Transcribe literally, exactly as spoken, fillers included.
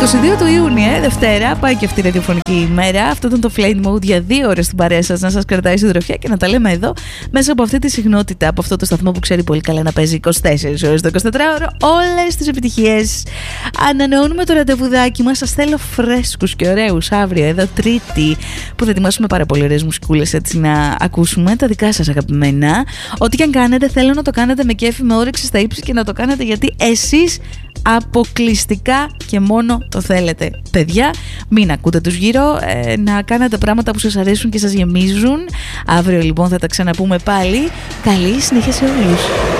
είκοσι δύο του Ιούνιου, ε, Δευτέρα, πάει και αυτή η ραδιοφωνική ημέρα. Αυτό ήταν το Flame Mode για δύο ώρες στην παρέα σας, να σας κρατάει συντροφιά και να τα λέμε εδώ μέσα από αυτή τη συχνότητα, από αυτό το σταθμό που ξέρει πολύ καλά να παίζει είκοσι τέσσερις ώρες το εικοσιτετράωρο, όλες τις επιτυχίες. Ανανεώνουμε το ραντεβουδάκι μας. Σας θέλω φρέσκους και ωραίους αύριο, εδώ Τρίτη, που θα ετοιμάσουμε πάρα πολύ ωραίες μουσικούλες έτσι να ακούσουμε τα δικά σας αγαπημένα. Ό,τι και αν κάνετε, θέλω να το κάνετε με κέφι, με όρεξη στα ύψη και να το κάνετε γιατί εσείς αποκλειστικά και μόνο το θέλετε. Παιδιά, μην ακούτε τους γύρω, ε, να κάνετε πράγματα που σας αρέσουν και σας γεμίζουν. Αύριο λοιπόν θα τα ξαναπούμε πάλι. Καλή συνέχεια σε όλους.